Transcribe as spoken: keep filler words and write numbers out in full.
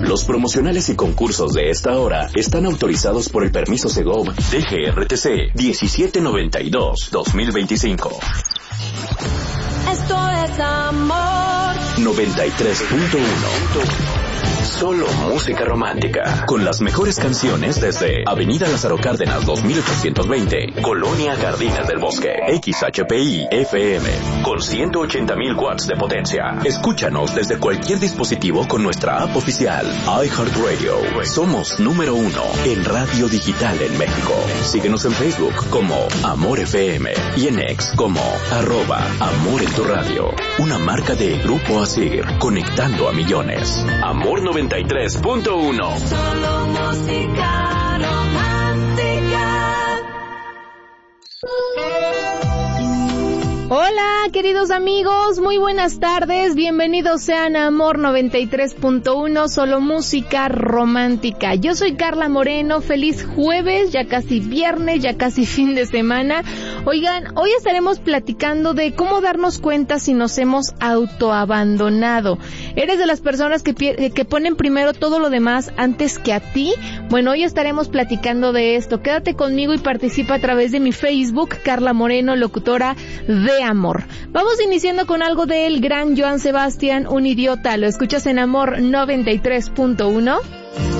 Los promocionales y concursos de esta hora están autorizados por el permiso Segov D G R T C diecisiete noventa y dos dos mil veinticinco. Esto es amor. noventa y tres punto uno. Solo música romántica. Con las mejores canciones desde Avenida Lázaro Cárdenas dos mil ochocientos veinte, Colonia Jardines del Bosque, X H P I F M, con ciento ochenta mil watts de potencia. Escúchanos desde cualquier dispositivo con nuestra app oficial, iHeartRadio. Somos número uno en radio digital en México. Síguenos en Facebook como Amor F M y en X como arroba Amor en tu Radio. Una marca de Grupo Asir, conectando a millones. Amor noventa y tres punto uno. Solo música romántica. Hola, queridos amigos, muy buenas tardes, bienvenidos sean a Amor noventa y tres punto uno, solo música romántica. Yo soy Carla Moreno, feliz jueves, ya casi viernes, ya casi fin de semana. Oigan, hoy estaremos platicando de cómo darnos cuenta si nos hemos autoabandonado. ¿Eres de las personas que, que ponen primero todo lo demás antes que a ti? Bueno, hoy estaremos platicando de esto. Quédate conmigo y participa a través de mi Facebook, Carla Moreno, locutora de Amor. Vamos iniciando con algo del gran Joan Sebastián, Un idiota. Lo escuchas en Amor noventa y tres punto uno.